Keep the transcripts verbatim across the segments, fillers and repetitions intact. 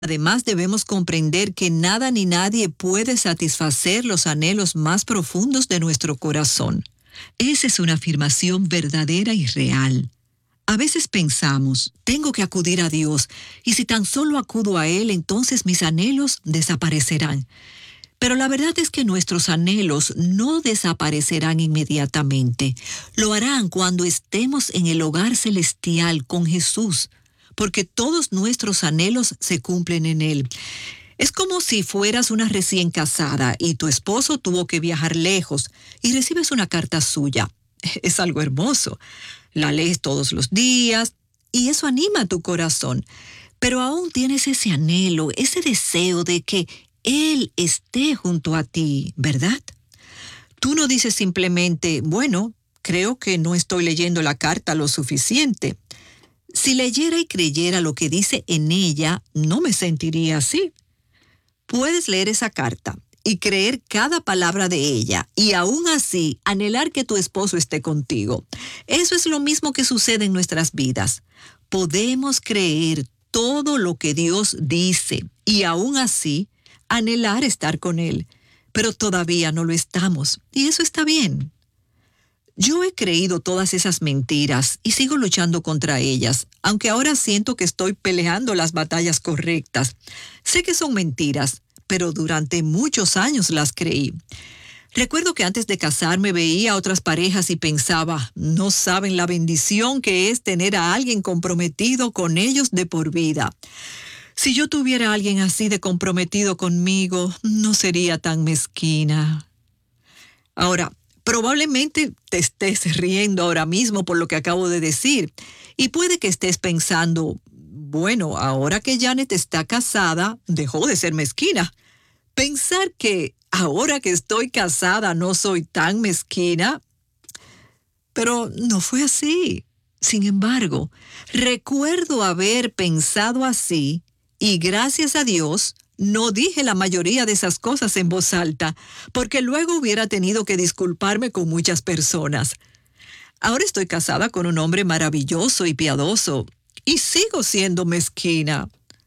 Además, debemos comprender que nada ni nadie puede satisfacer los anhelos más profundos de nuestro corazón. Esa es una afirmación verdadera y real. A veces pensamos, tengo que acudir a Dios, y si tan solo acudo a Él, entonces mis anhelos desaparecerán. Pero la verdad es que nuestros anhelos no desaparecerán inmediatamente. Lo harán cuando estemos en el hogar celestial con Jesús, porque todos nuestros anhelos se cumplen en Él. Es como si fueras una recién casada y tu esposo tuvo que viajar lejos y recibes una carta suya. Es algo hermoso. La lees todos los días y eso anima tu corazón. Pero aún tienes ese anhelo, ese deseo de que Él esté junto a ti, ¿verdad? Tú no dices simplemente, bueno, creo que no estoy leyendo la carta lo suficiente. Si leyera y creyera lo que dice en ella, no me sentiría así. Puedes leer esa carta y creer cada palabra de ella y aún así anhelar que tu esposo esté contigo. Eso es lo mismo que sucede en nuestras vidas. Podemos creer todo lo que Dios dice y aún así anhelar estar con Él, pero todavía no lo estamos y eso está bien. Yo he creído todas esas mentiras y sigo luchando contra ellas, aunque ahora siento que estoy peleando las batallas correctas. Sé que son mentiras, pero durante muchos años las creí. Recuerdo que antes de casarme veía a otras parejas y pensaba, no saben la bendición que es tener a alguien comprometido con ellos de por vida. Si yo tuviera a alguien así de comprometido conmigo, no sería tan mezquina. Ahora, probablemente te estés riendo ahora mismo por lo que acabo de decir y puede que estés pensando, bueno, ahora que Janet está casada, dejó de ser mezquina. Pensar que ahora que estoy casada no soy tan mezquina, pero no fue así. Sin embargo, recuerdo haber pensado así y gracias a Dios no dije la mayoría de esas cosas en voz alta, porque luego hubiera tenido que disculparme con muchas personas. Ahora estoy casada con un hombre maravilloso y piadoso y sigo siendo mezquina.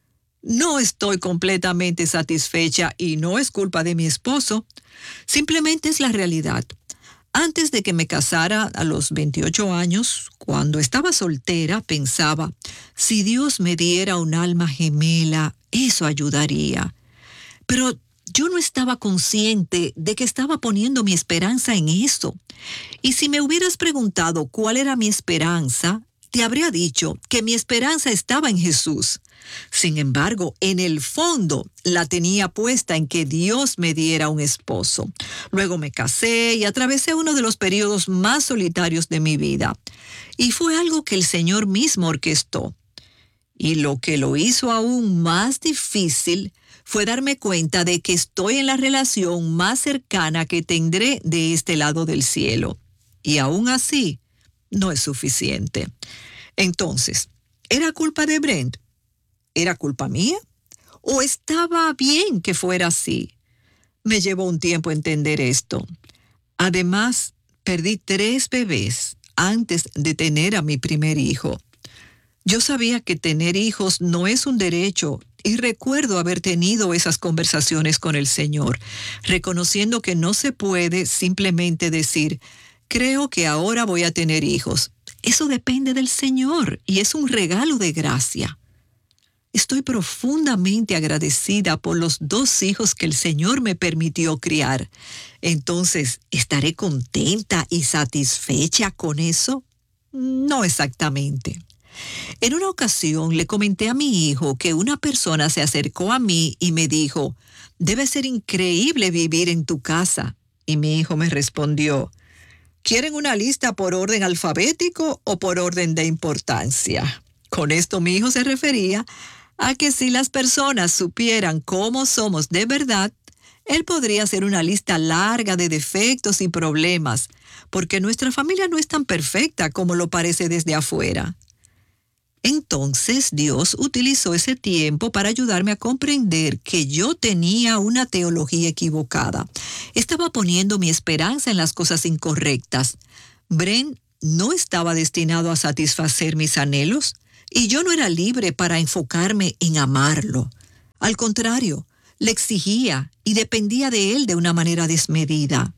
No estoy completamente satisfecha y no es culpa de mi esposo. Simplemente es la realidad. Antes de que me casara a los veintiocho años, cuando estaba soltera, pensaba, si Dios me diera un alma gemela, eso ayudaría. Pero yo no estaba consciente de que estaba poniendo mi esperanza en eso. Y si me hubieras preguntado cuál era mi esperanza, te habría dicho que mi esperanza estaba en Jesús. Sin embargo, en el fondo la tenía puesta en que Dios me diera un esposo. Luego me casé y atravesé uno de los periodos más solitarios de mi vida. Y fue algo que el Señor mismo orquestó. Y lo que lo hizo aún más difícil fue darme cuenta de que estoy en la relación más cercana que tendré de este lado del cielo. Y aún así, no es suficiente. Entonces, ¿era culpa de Brent? ¿Era culpa mía? ¿O estaba bien que fuera así? Me llevó un tiempo entender esto. Además, perdí tres bebés antes de tener a mi primer hijo. Yo sabía que tener hijos no es un derecho y recuerdo haber tenido esas conversaciones con el Señor, reconociendo que no se puede simplemente decir, creo que ahora voy a tener hijos. Eso depende del Señor y es un regalo de gracia. Estoy profundamente agradecida por los dos hijos que el Señor me permitió criar. Entonces, ¿estaré contenta y satisfecha con eso? No exactamente. En una ocasión le comenté a mi hijo que una persona se acercó a mí y me dijo, debe ser increíble vivir en tu casa. Y mi hijo me respondió, ¿quieren una lista por orden alfabético o por orden de importancia? Con esto mi hijo se refería a que si las personas supieran cómo somos de verdad, él podría hacer una lista larga de defectos y problemas, porque nuestra familia no es tan perfecta como lo parece desde afuera. Entonces Dios utilizó ese tiempo para ayudarme a comprender que yo tenía una teología equivocada. Estaba poniendo mi esperanza en las cosas incorrectas. Brent no estaba destinado a satisfacer mis anhelos y yo no era libre para enfocarme en amarlo. Al contrario, le exigía y dependía de él de una manera desmedida.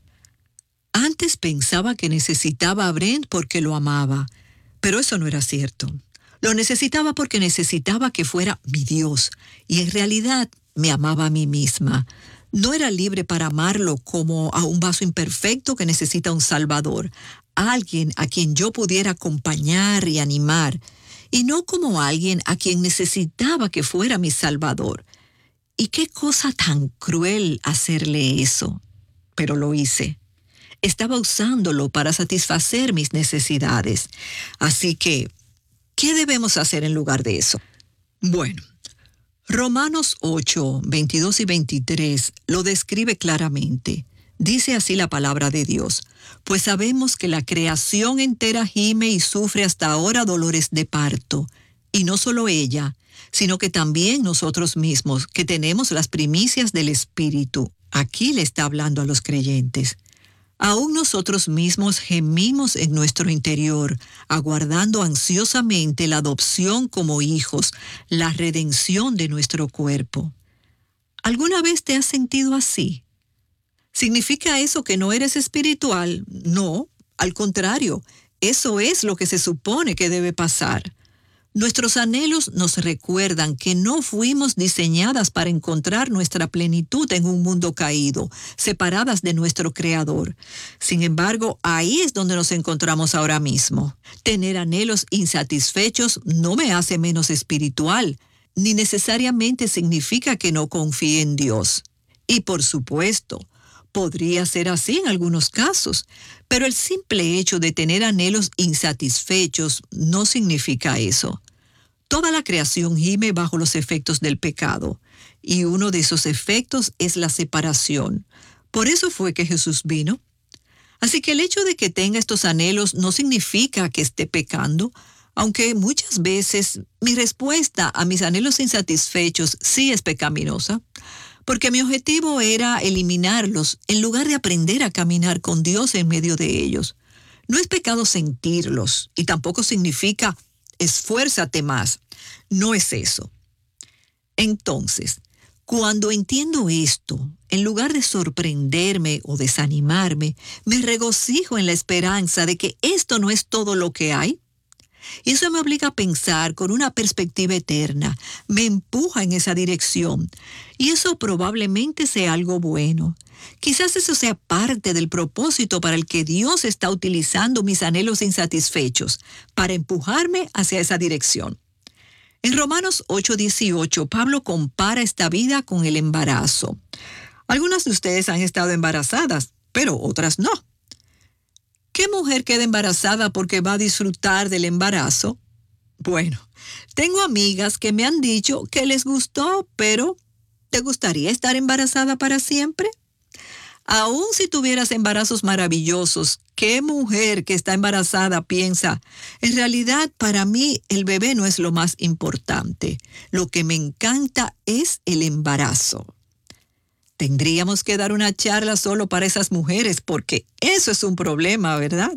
Antes pensaba que necesitaba a Brent porque lo amaba, pero eso no era cierto. Lo necesitaba porque necesitaba que fuera mi Dios, y en realidad me amaba a mí misma. No era libre para amarlo como a un vaso imperfecto que necesita un salvador, alguien a quien yo pudiera acompañar y animar, y no como alguien a quien necesitaba que fuera mi salvador. Y qué cosa tan cruel hacerle eso. Pero lo hice. Estaba usándolo para satisfacer mis necesidades. Así que, ¿qué debemos hacer en lugar de eso? Bueno, Romanos ocho, veintidós y veintitrés lo describe claramente. Dice así la palabra de Dios: pues sabemos que la creación entera gime y sufre hasta ahora dolores de parto, y no solo ella, sino que también nosotros mismos, que tenemos las primicias del Espíritu. Aquí le está hablando a los creyentes. Aún nosotros mismos gemimos en nuestro interior, aguardando ansiosamente la adopción como hijos, la redención de nuestro cuerpo. ¿Alguna vez te has sentido así? ¿Significa eso que no eres espiritual? No, al contrario, eso es lo que se supone que debe pasar. Nuestros anhelos nos recuerdan que no fuimos diseñadas para encontrar nuestra plenitud en un mundo caído, separadas de nuestro Creador. Sin embargo, ahí es donde nos encontramos ahora mismo. Tener anhelos insatisfechos no me hace menos espiritual, ni necesariamente significa que no confíe en Dios. Y por supuesto, podría ser así en algunos casos, pero el simple hecho de tener anhelos insatisfechos no significa eso. Toda la creación gime bajo los efectos del pecado, y uno de esos efectos es la separación. Por eso fue que Jesús vino. Así que el hecho de que tenga estos anhelos no significa que esté pecando, aunque muchas veces mi respuesta a mis anhelos insatisfechos sí es pecaminosa, porque mi objetivo era eliminarlos en lugar de aprender a caminar con Dios en medio de ellos. No es pecado sentirlos, y tampoco significa esfuérzate más. No es eso. Entonces, cuando entiendo esto, en lugar de sorprenderme o desanimarme, me regocijo en la esperanza de que esto no es todo lo que hay. Y eso me obliga a pensar con una perspectiva eterna, me empuja en esa dirección. Y eso probablemente sea algo bueno. Quizás eso sea parte del propósito para el que Dios está utilizando mis anhelos insatisfechos, para empujarme hacia esa dirección. En Romanos ocho dieciocho, Pablo compara esta vida con el embarazo. Algunas de ustedes han estado embarazadas, pero otras no. ¿Qué mujer queda embarazada porque va a disfrutar del embarazo? Bueno, tengo amigas que me han dicho que les gustó, pero ¿te gustaría estar embarazada para siempre? Aún si tuvieras embarazos maravillosos, ¿qué mujer que está embarazada piensa? En realidad, para mí, el bebé no es lo más importante. Lo que me encanta es el embarazo. Tendríamos que dar una charla solo para esas mujeres, porque eso es un problema, ¿verdad?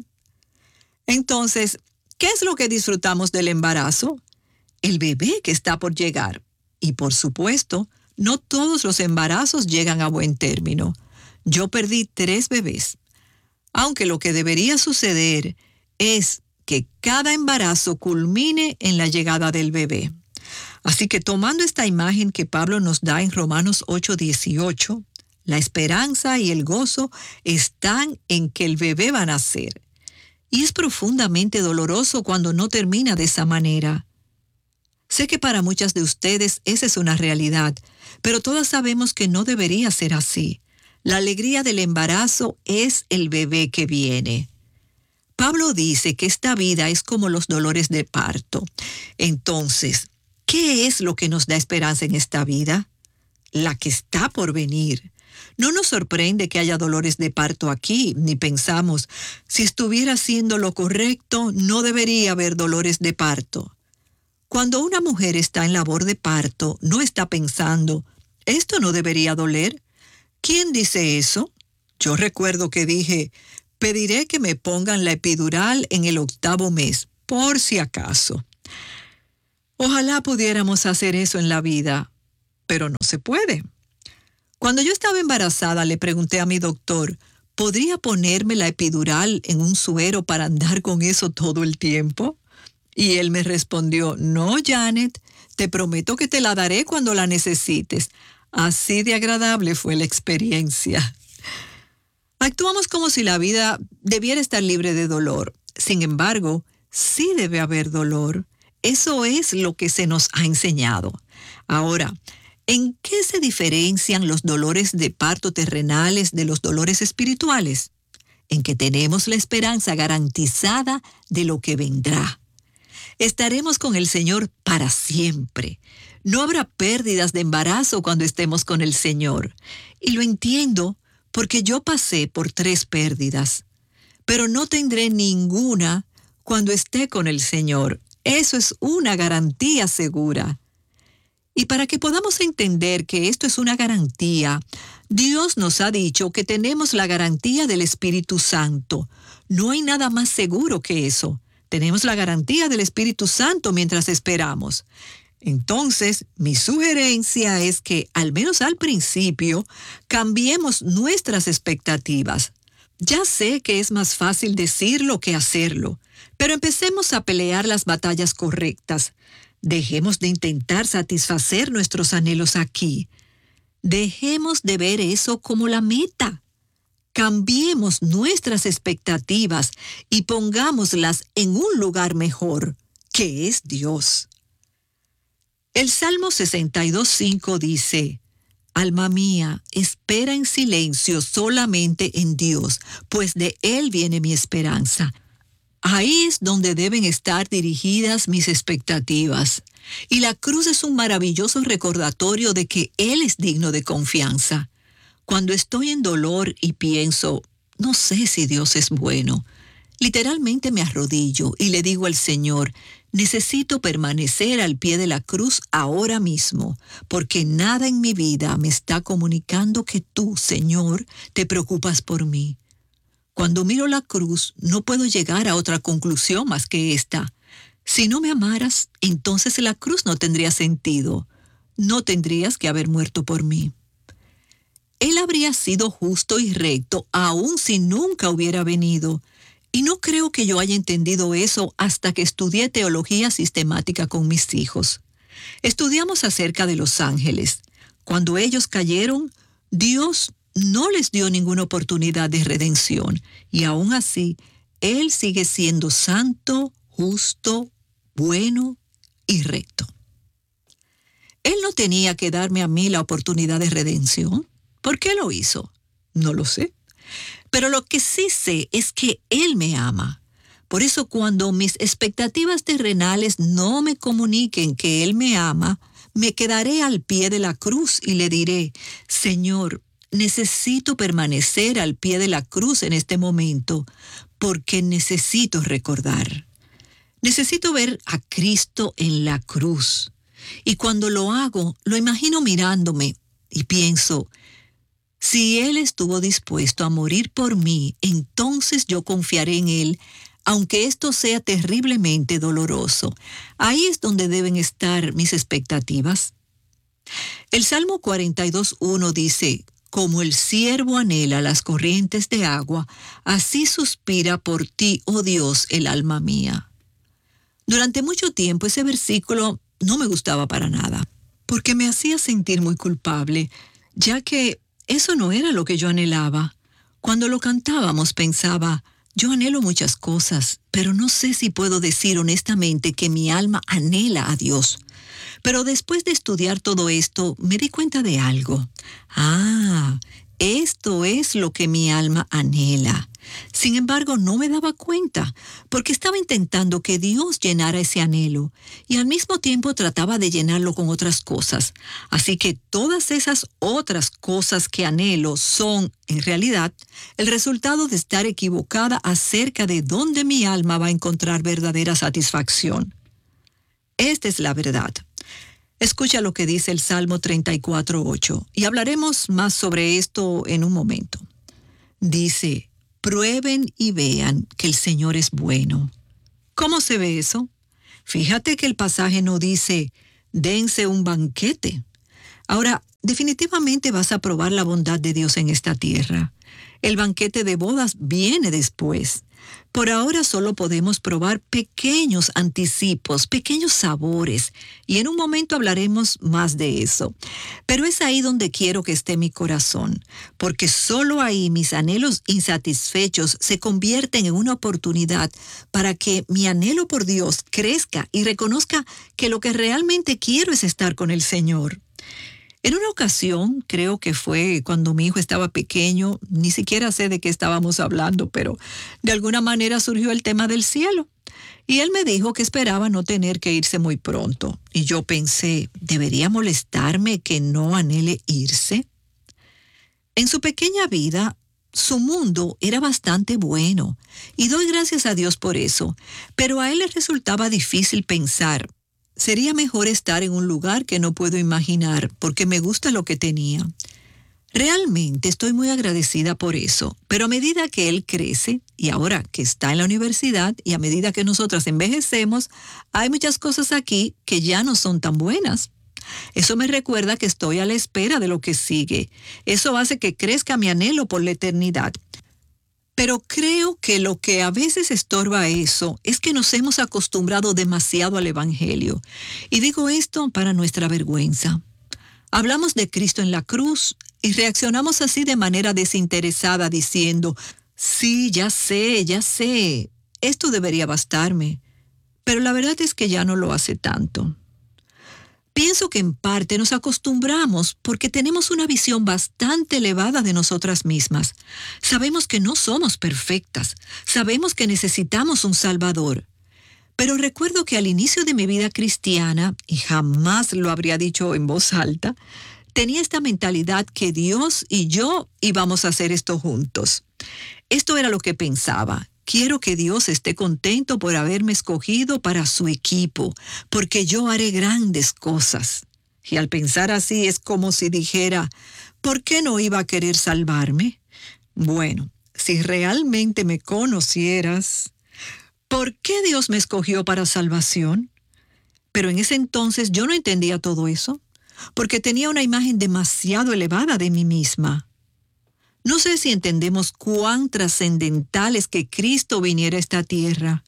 Entonces, ¿qué es lo que disfrutamos del embarazo? El bebé que está por llegar. Y por supuesto, no todos los embarazos llegan a buen término. Yo perdí tres bebés. Aunque lo que debería suceder es que cada embarazo culmine en la llegada del bebé. Así que tomando esta imagen que Pablo nos da en Romanos ocho dieciocho, la esperanza y el gozo están en que el bebé va a nacer. Y es profundamente doloroso cuando no termina de esa manera. Sé que para muchas de ustedes esa es una realidad, pero todas sabemos que no debería ser así. La alegría del embarazo es el bebé que viene. Pablo dice que esta vida es como los dolores de parto. Entonces, ¿qué es lo que nos da esperanza en esta vida? La que está por venir. No nos sorprende que haya dolores de parto aquí, ni pensamos, si estuviera haciendo lo correcto, no debería haber dolores de parto. Cuando una mujer está en labor de parto, no está pensando, ¿esto no debería doler? ¿Quién dice eso? Yo recuerdo que dije, pediré que me pongan la epidural en el octavo mes, por si acaso. Ojalá pudiéramos hacer eso en la vida, pero no se puede. Cuando yo estaba embarazada, le pregunté a mi doctor, ¿podría ponerme la epidural en un suero para andar con eso todo el tiempo? Y él me respondió, no, Janet, te prometo que te la daré cuando la necesites. Así de agradable fue la experiencia. Actuamos como si la vida debiera estar libre de dolor. Sin embargo, sí debe haber dolor. Eso es lo que se nos ha enseñado. Ahora, ¿en qué se diferencian los dolores de parto terrenales de los dolores espirituales? En que tenemos la esperanza garantizada de lo que vendrá. Estaremos con el Señor para siempre. No habrá pérdidas de embarazo cuando estemos con el Señor. Y lo entiendo porque yo pasé por tres pérdidas. Pero no tendré ninguna cuando esté con el Señor. Eso es una garantía segura. Y para que podamos entender que esto es una garantía, Dios nos ha dicho que tenemos la garantía del Espíritu Santo. No hay nada más seguro que eso. Tenemos la garantía del Espíritu Santo mientras esperamos. Entonces, mi sugerencia es que, al menos al principio, cambiemos nuestras expectativas. Ya sé que es más fácil decirlo que hacerlo, pero empecemos a pelear las batallas correctas. Dejemos de intentar satisfacer nuestros anhelos aquí. Dejemos de ver eso como la meta. Cambiemos nuestras expectativas y pongámoslas en un lugar mejor, que es Dios. El Salmo sesenta y dos, cinco dice, Alma mía, espera en silencio solamente en Dios, pues de Él viene mi esperanza. Ahí es donde deben estar dirigidas mis expectativas. Y la cruz es un maravilloso recordatorio de que Él es digno de confianza. Cuando estoy en dolor y pienso, no sé si Dios es bueno, literalmente me arrodillo y le digo al Señor, necesito permanecer al pie de la cruz ahora mismo, porque nada en mi vida me está comunicando que tú, Señor, te preocupas por mí. Cuando miro la cruz, no puedo llegar a otra conclusión más que esta. Si no me amaras, entonces la cruz no tendría sentido. No tendrías que haber muerto por mí. Él habría sido justo y recto aun si nunca hubiera venido. Y no creo que yo haya entendido eso hasta que estudié teología sistemática con mis hijos. Estudiamos acerca de los ángeles. Cuando ellos cayeron, Dios no les dio ninguna oportunidad de redención. Y aún así, Él sigue siendo santo, justo, bueno y recto. Él no tenía que darme a mí la oportunidad de redención. ¿Por qué lo hizo? No lo sé. Pero lo que sí sé es que Él me ama. Por eso cuando mis expectativas terrenales no me comuniquen que Él me ama, me quedaré al pie de la cruz y le diré, Señor, necesito permanecer al pie de la cruz en este momento, porque necesito recordar. Necesito ver a Cristo en la cruz. Y cuando lo hago, lo imagino mirándome y pienso, si Él estuvo dispuesto a morir por mí, entonces yo confiaré en Él, aunque esto sea terriblemente doloroso. Ahí es donde deben estar mis expectativas. El Salmo cuarenta y dos, uno dice, como el ciervo anhela las corrientes de agua, así suspira por ti, oh Dios, el alma mía. Durante mucho tiempo ese versículo no me gustaba para nada, porque me hacía sentir muy culpable, ya que eso no era lo que yo anhelaba. Cuando lo cantábamos pensaba, yo anhelo muchas cosas, pero no sé si puedo decir honestamente que mi alma anhela a Dios. Pero después de estudiar todo esto, me di cuenta de algo. Ah, esto es lo que mi alma anhela. Sin embargo, no me daba cuenta, porque estaba intentando que Dios llenara ese anhelo, y al mismo tiempo trataba de llenarlo con otras cosas. Así que todas esas otras cosas que anhelo son, en realidad, el resultado de estar equivocada acerca de dónde mi alma va a encontrar verdadera satisfacción. Esta es la verdad. Escucha lo que dice el Salmo treinta y cuatro, ocho, y hablaremos más sobre esto en un momento. Dice, prueben y vean que el Señor es bueno. ¿Cómo se ve eso? Fíjate que el pasaje no dice, dense un banquete. Ahora, definitivamente vas a probar la bondad de Dios en esta tierra. El banquete de bodas viene después. Por ahora solo podemos probar pequeños anticipos, pequeños sabores, y en un momento hablaremos más de eso. Pero es ahí donde quiero que esté mi corazón, porque solo ahí mis anhelos insatisfechos se convierten en una oportunidad para que mi anhelo por Dios crezca y reconozca que lo que realmente quiero es estar con el Señor. En una ocasión, creo que fue cuando mi hijo estaba pequeño, ni siquiera sé de qué estábamos hablando, pero de alguna manera surgió el tema del cielo. Y él me dijo que esperaba no tener que irse muy pronto. Y yo pensé, ¿debería molestarme que no anhele irse? En su pequeña vida, su mundo era bastante bueno, y doy gracias a Dios por eso, pero a él le resultaba difícil pensar. Sería mejor estar en un lugar que no puedo imaginar porque me gusta lo que tenía. Realmente estoy muy agradecida por eso, pero a medida que él crece y ahora que está en la universidad y a medida que nosotras envejecemos, hay muchas cosas aquí que ya no son tan buenas. Eso me recuerda que estoy a la espera de lo que sigue. Eso hace que crezca mi anhelo por la eternidad. Pero creo que lo que a veces estorba eso es que nos hemos acostumbrado demasiado al Evangelio. Y digo esto para nuestra vergüenza. Hablamos de Cristo en la cruz y reaccionamos así de manera desinteresada diciendo, sí, ya sé, ya sé, esto debería bastarme. Pero la verdad es que ya no lo hace tanto. Pienso que en parte nos acostumbramos porque tenemos una visión bastante elevada de nosotras mismas. Sabemos que no somos perfectas, sabemos que necesitamos un Salvador. Pero recuerdo que al inicio de mi vida cristiana, y jamás lo habría dicho en voz alta, tenía esta mentalidad que Dios y yo íbamos a hacer esto juntos. Esto era lo que pensaba. Quiero que Dios esté contento por haberme escogido para su equipo, porque yo haré grandes cosas. Y al pensar así es como si dijera, ¿por qué no iba a querer salvarme? Bueno, si realmente me conocieras, ¿por qué Dios me escogió para salvación? Pero en ese entonces yo no entendía todo eso, porque tenía una imagen demasiado elevada de mí misma. No sé si entendemos cuán trascendental es que Cristo viniera a esta tierra.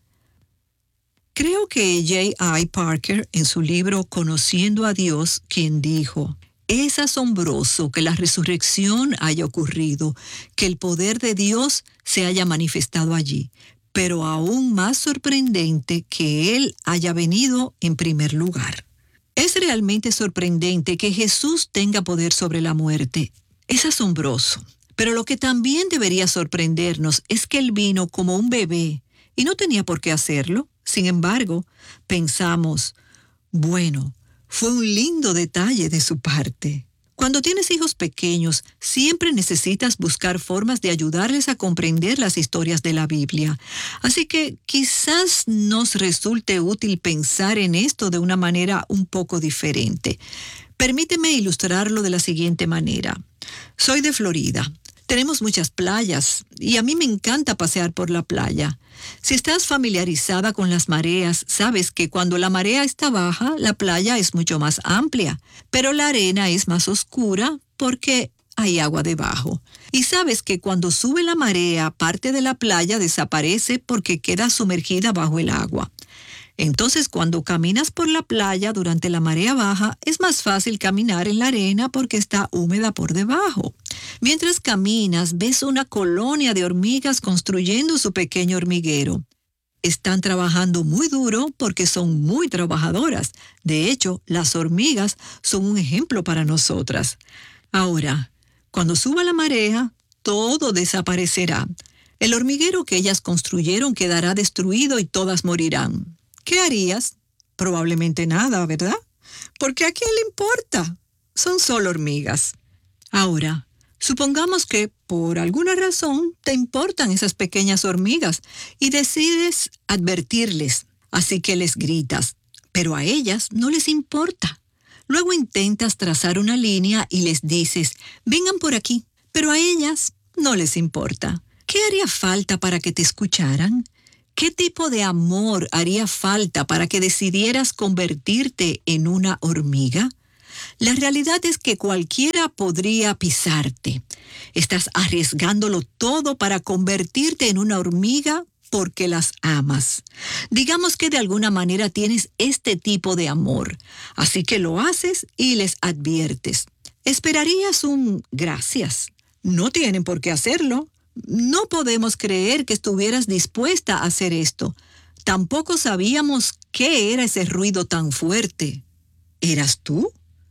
Creo que J I Parker, en su libro Conociendo a Dios, quien dijo, es asombroso que la resurrección haya ocurrido, que el poder de Dios se haya manifestado allí, pero aún más sorprendente que Él haya venido en primer lugar. Es realmente sorprendente que Jesús tenga poder sobre la muerte. Es asombroso. Pero lo que también debería sorprendernos es que Él vino como un bebé y no tenía por qué hacerlo. Sin embargo, pensamos, bueno, fue un lindo detalle de su parte. Cuando tienes hijos pequeños, siempre necesitas buscar formas de ayudarles a comprender las historias de la Biblia. Así que quizás nos resulte útil pensar en esto de una manera un poco diferente. Permíteme ilustrarlo de la siguiente manera. Soy de Florida. Tenemos muchas playas y a mí me encanta pasear por la playa. Si estás familiarizada con las mareas, sabes que cuando la marea está baja, la playa es mucho más amplia, pero la arena es más oscura porque hay agua debajo. Y sabes que cuando sube la marea, parte de la playa desaparece porque queda sumergida bajo el agua. Entonces, cuando caminas por la playa durante la marea baja, es más fácil caminar en la arena porque está húmeda por debajo. Mientras caminas, ves una colonia de hormigas construyendo su pequeño hormiguero. Están trabajando muy duro porque son muy trabajadoras. De hecho, las hormigas son un ejemplo para nosotras. Ahora, cuando suba la marea, todo desaparecerá. El hormiguero que ellas construyeron quedará destruido y todas morirán. ¿Qué harías? Probablemente nada, ¿verdad? Porque ¿a quién le importa? Son solo hormigas. Ahora, supongamos que por alguna razón te importan esas pequeñas hormigas y decides advertirles, así que les gritas, pero a ellas no les importa. Luego intentas trazar una línea y les dices, vengan por aquí, pero a ellas no les importa. ¿Qué haría falta para que te escucharan? ¿Qué tipo de amor haría falta para que decidieras convertirte en una hormiga? La realidad es que cualquiera podría pisarte. Estás arriesgándolo todo para convertirte en una hormiga porque las amas. Digamos que de alguna manera tienes este tipo de amor, así que lo haces y les adviertes. Esperarías un gracias. No tienen por qué hacerlo. No podemos creer que estuvieras dispuesta a hacer esto. Tampoco sabíamos qué era ese ruido tan fuerte. ¿Eras tú?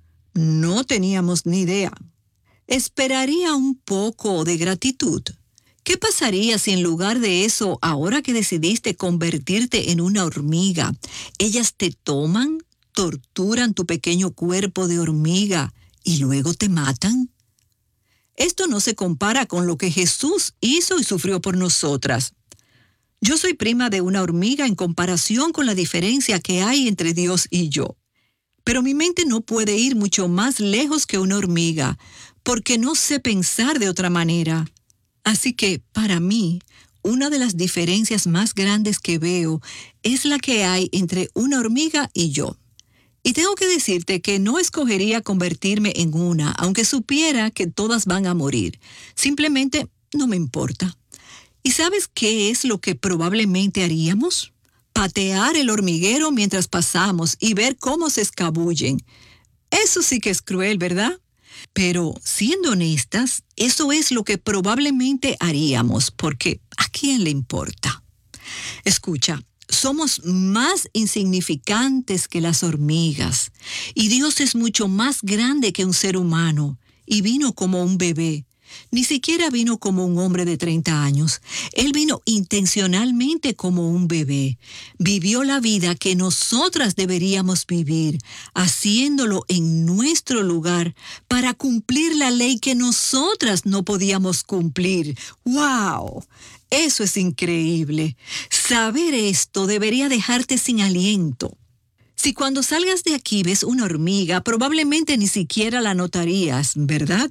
No teníamos ni idea. Esperaría un poco de gratitud. ¿Qué pasaría si en lugar de eso, ahora que decidiste convertirte en una hormiga, ellas te toman, torturan tu pequeño cuerpo de hormiga y luego te matan? Esto no se compara con lo que Jesús hizo y sufrió por nosotras. Yo soy prima de una hormiga en comparación con la diferencia que hay entre Dios y yo. Pero mi mente no puede ir mucho más lejos que una hormiga, porque no sé pensar de otra manera. Así que, para mí, una de las diferencias más grandes que veo es la que hay entre una hormiga y yo. Y tengo que decirte que no escogería convertirme en una, aunque supiera que todas van a morir. Simplemente no me importa. ¿Y sabes qué es lo que probablemente haríamos? Patear el hormiguero mientras pasamos y ver cómo se escabullen. Eso sí que es cruel, ¿verdad? Pero, siendo honestas, eso es lo que probablemente haríamos, porque ¿a quién le importa? Escucha, somos más insignificantes que las hormigas, y Dios es mucho más grande que un ser humano, y vino como un bebé. Ni siquiera vino como un hombre de treinta años. Él vino intencionalmente como un bebé. Vivió la vida que nosotras deberíamos vivir, haciéndolo en nuestro lugar para cumplir la ley que nosotras no podíamos cumplir. ¡Wow! Eso es increíble. Saber esto debería dejarte sin aliento. Si cuando salgas de aquí ves una hormiga, probablemente ni siquiera la notarías, ¿verdad?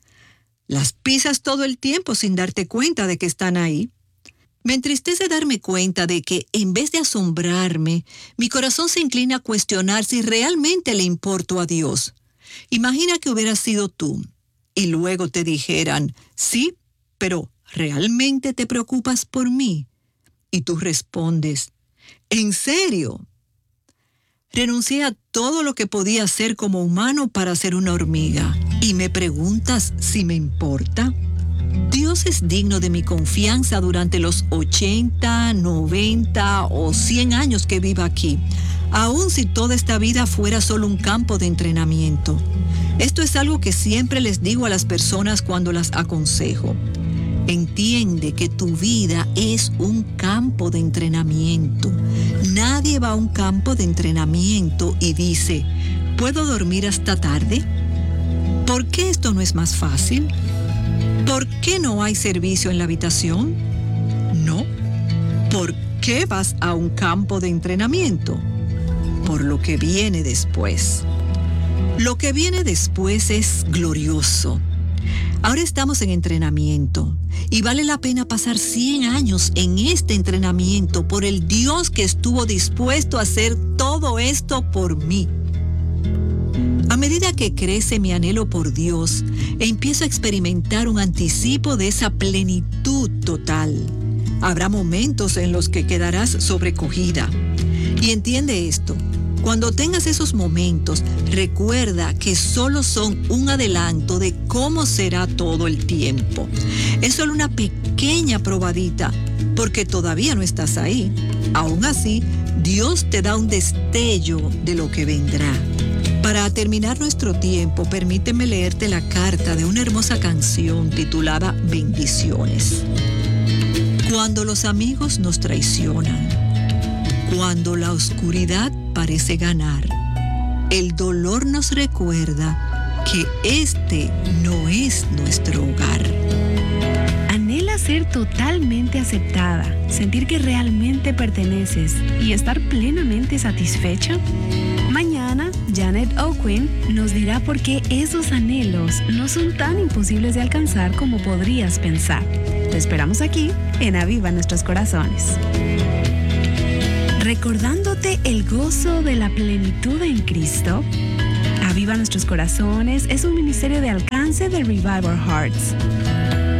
Las pisas todo el tiempo sin darte cuenta de que están ahí. Me entristece darme cuenta de que, en vez de asombrarme, mi corazón se inclina a cuestionar si realmente le importo a Dios. Imagina que hubieras sido tú, y luego te dijeran, sí, pero ¿realmente te preocupas por mí? Y tú respondes, ¿en serio? Renuncié a todo lo que podía hacer como humano para ser una hormiga. ¿Y me preguntas si me importa? Dios es digno de mi confianza durante los ochenta, noventa o cien años que viva aquí, aun si toda esta vida fuera solo un campo de entrenamiento. Esto es algo que siempre les digo a las personas cuando las aconsejo. Entiende que tu vida es un campo de entrenamiento. Nadie va a un campo de entrenamiento y dice, ¿puedo dormir hasta tarde? ¿Por qué esto no es más fácil? ¿Por qué no hay servicio en la habitación? No. ¿Por qué vas a un campo de entrenamiento? Por lo que viene después. Lo que viene después es glorioso. Ahora estamos en entrenamiento y vale la pena pasar cien años en este entrenamiento por el Dios que estuvo dispuesto a hacer todo esto por mí. A medida que crece mi anhelo por Dios, empiezo a experimentar un anticipo de esa plenitud total. Habrá momentos en los que quedarás sobrecogida. Y entiende esto. Cuando tengas esos momentos, recuerda que solo son un adelanto de cómo será todo el tiempo. Es solo una pequeña probadita, porque todavía no estás ahí. Aún así, Dios te da un destello de lo que vendrá. Para terminar nuestro tiempo, permíteme leerte la carta de una hermosa canción titulada Bendiciones. Cuando los amigos nos traicionan, cuando la oscuridad parece ganar, el dolor nos recuerda que este no es nuestro hogar. ¿Anhela ser totalmente aceptada, sentir que realmente perteneces y estar plenamente satisfecha? Mañana, Janet Oquin nos dirá por qué esos anhelos no son tan imposibles de alcanzar como podrías pensar. Te esperamos aquí en Aviva Nuestros Corazones. Recordándote el gozo de la plenitud en Cristo, Aviva Nuestros Corazones es un ministerio de alcance de Revive Our Hearts.